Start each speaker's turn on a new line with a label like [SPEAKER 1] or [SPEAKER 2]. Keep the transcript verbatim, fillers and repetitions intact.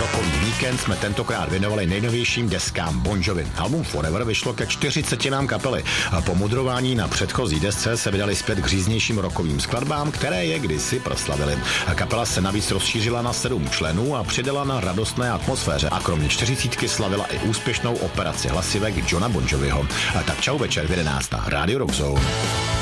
[SPEAKER 1] rokový víkend jsme tentokrát věnovali nejnovějším deskám Bon Jovi. Album Forever vyšlo ke čtyřicetinám kapely. Po mudrování na předchozí desce se vydali zpět k říznějším rokovým skladbám, které je kdysi proslavili. Kapela se navíc rozšířila na sedm členů a přidala na radostné atmosféře a kromě čtyřicítky slavila i úspěšnou operaci hlasivek Johna Bon Joviho. Tak čau večer v jedenáct na Radio Rock Zone.